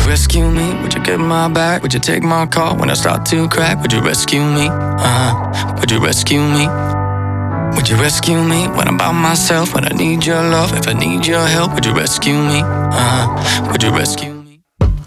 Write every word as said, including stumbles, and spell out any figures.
rescue me? Would you get my back? Would you take my call when I start to crack? Would you rescue me? Uh-huh. Would you rescue me? Would you rescue me when I'm by myself? When I need your love, if I need your help, would you rescue me? Uh-huh. Would you rescue me?